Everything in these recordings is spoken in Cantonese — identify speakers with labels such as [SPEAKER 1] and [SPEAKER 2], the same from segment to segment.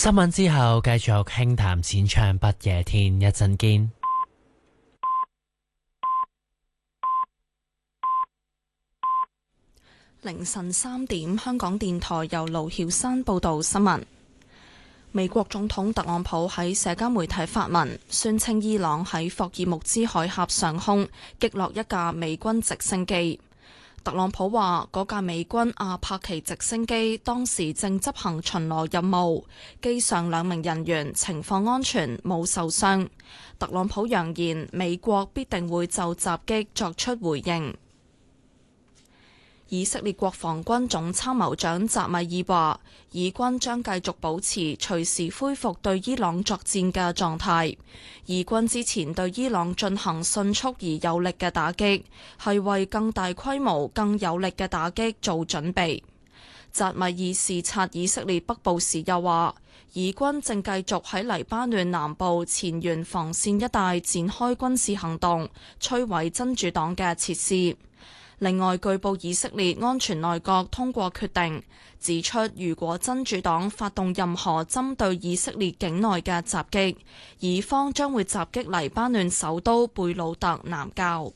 [SPEAKER 1] 新聞之後繼續輕談淺唱不夜天，一陣見。
[SPEAKER 2] 凌晨3點，香港電台由盧曉山報道新聞。美國總統特朗普喺社交媒體發文，宣稱伊朗喺霍爾木茲海峽上空擊落一架美軍直升機。特朗普話嗰架美軍阿帕奇直升機當時正執行巡邏任務，機上2名人員情況安全，冇受傷。特朗普揚言美國必定會就襲擊作出回應。以色列國防軍總參謀長扎米爾話，以軍將繼續保持隨時恢復對伊朗作戰嘅狀態。以軍之前對伊朗進行迅速而有力嘅打擊，係為更大規模、更有力嘅打擊做準備。扎米爾視察以色列北部時又話，以軍正繼續喺黎巴嫩南部前沿防線一帶展開軍事行動，摧毀真主黨嘅設施。另外，據報以色列安全內閣通過決定，指出如果真主黨發動任何針對以色列境內嘅襲擊，以方將會襲擊黎巴嫩首都貝魯特南郊。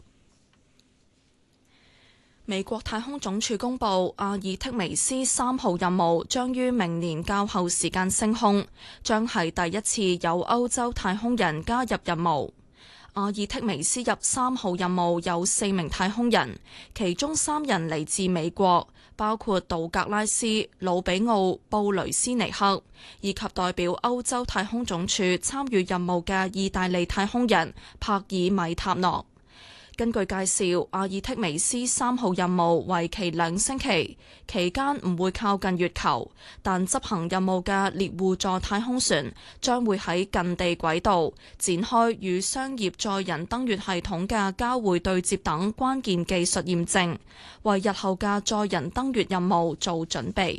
[SPEAKER 2] 美國太空總署公佈，阿爾忒彌斯3號任務將於明年較後時間升空，將係第一次有歐洲太空人加入任務。阿爾忒彌斯入3號任務有4名太空人，其中3人嚟自美國，包括道格拉斯、魯比奧、布雷斯尼克，以及代表歐洲太空總署參與任務嘅意大利太空人帕爾米塔諾。根據介紹，阿爾忒彌斯3號任務為期2星期，期間唔會靠近月球，但執行任務嘅獵戶座太空船將會喺近地軌道展開與商業載人登月系統嘅交會對接等關鍵技術驗證，為日後嘅載人登月任務做準備。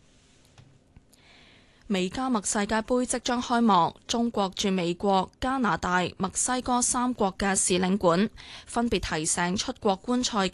[SPEAKER 2] 美加墨世界盃即將開幕，中國駐美國、加拿大、墨西哥3國嘅使領館分別提醒出國觀賽